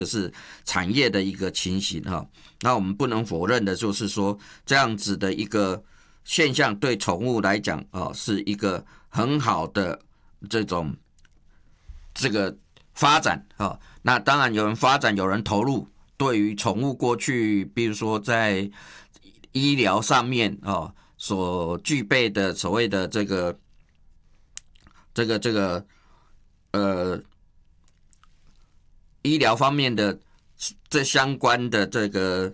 是产业的一个情形哈。那我们不能否认的就是说，这样子的一个现象对宠物来讲是一个很好的这个发展啊。那当然有人发展，有人投入，对于宠物过去，比如说在医疗上面所具备的所谓的这个医疗方面的这相关的这个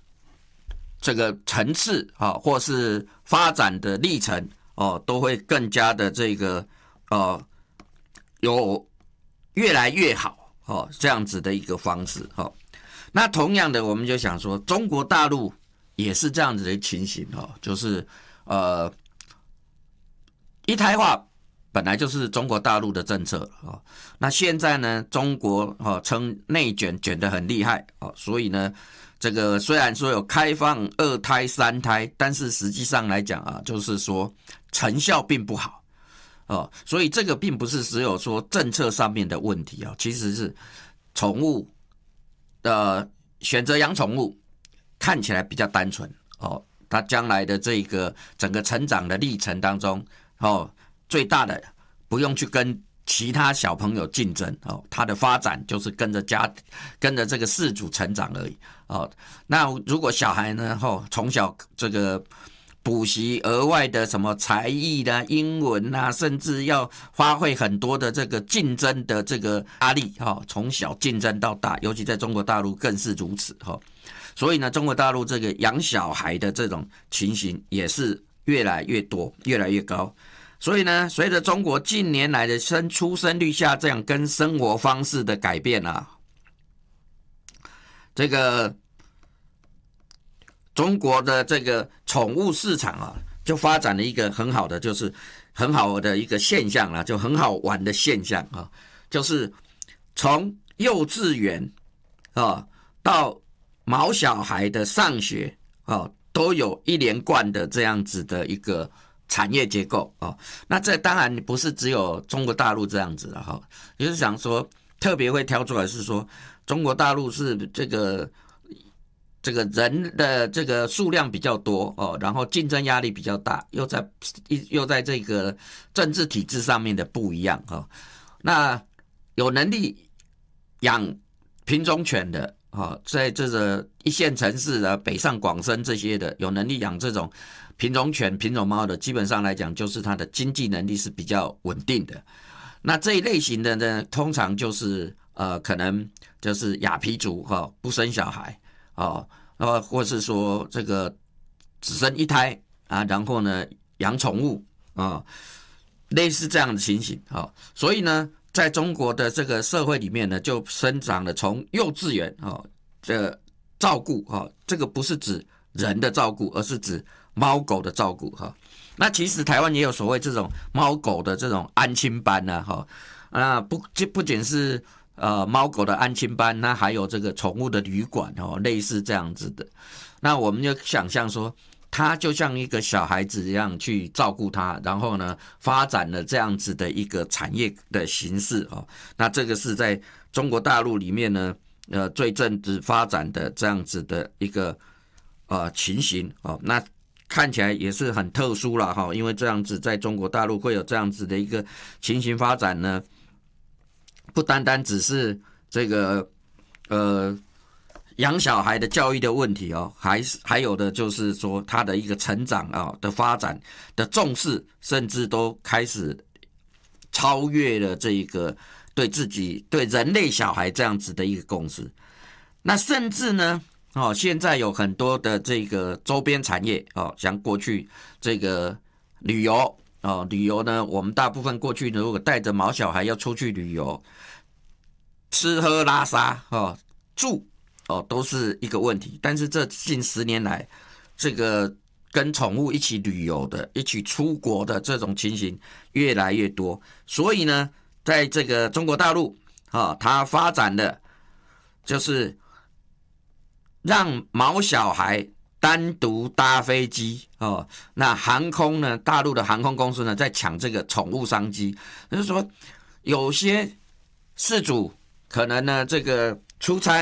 层次或是发展的历程都会更加的这个有越来越好这样子的一个方式那同样的，我们就想说，中国大陆也是这样子的情形就是一胎化本来就是中国大陆的政策那现在呢，中国称内卷卷得很厉害所以呢，这个虽然说有开放2胎3胎，但是实际上来讲就是说成效并不好所以这个并不是只有说政策上面的问题其实是宠物选择养宠物看起来比较单纯它将来的这个整个成长的历程当中最大的不用去跟其他小朋友竞争它的发展就是跟着这个饲主成长而已那如果小孩呢从小这个补习额外的什么才艺啦、英文啦，甚至要发挥很多的这个竞争的这个压力从小竞争到大，尤其在中国大陆更是如此所以呢，中国大陆这个养小孩的这种情形也是越来越多，越来越高。所以呢，随着中国近年来的出生率下降跟生活方式的改变这个中国的这个宠物市场就发展了一个很好的，就是很好的一个现象就很好玩的现象就是从幼稚园到毛小孩的上学都有一连贯的这样子的一个产业结构那这当然不是只有中国大陆这样子的就是想说特别会挑出来是说中国大陆是这个人的这个数量比较多然后竞争压力比较大，又在这个政治体制上面的不一样那有能力养品种犬的在这个一线城市的北上广深这些的有能力养这种品种犬、品种猫的，基本上来讲就是它的经济能力是比较稳定的。那这一类型的呢，通常就是可能就是亚皮族不生小孩或是说这个只生一胎然后呢养宠物类似这样的情形所以呢，在中国的这个社会里面呢，就生长了从幼稚园这照顾这个不是指人的照顾，而是指猫狗的照顾那其实台湾也有所谓这种猫狗的这种安亲班那不仅是猫狗的安亲班，那还有这个宠物的旅馆类似这样子的。那我们就想象说，它就像一个小孩子一样去照顾它，然后呢发展了这样子的一个产业的形式那这个是在中国大陆里面呢最正值发展的这样子的一个情形那看起来也是很特殊啦因为这样子在中国大陆会有这样子的一个情形发展呢，不单单只是这个养小孩的教育的问题还有的就是说他的一个成长的发展的重视，甚至都开始超越了这一个对人类小孩这样子的一个共识。那甚至呢现在有很多的这个周边产业像过去这个旅游呢，我们大部分过去如果带着毛小孩要出去旅游，吃喝拉撒住都是一个问题。但是这近10年来，这个跟宠物一起旅游的、一起出国的这种情形越来越多。所以呢，在这个中国大陆它发展的就是让毛小孩单独搭飞机那航空呢，大陆的航空公司呢在抢这个宠物商机，就是说有些饲主可能呢这个出差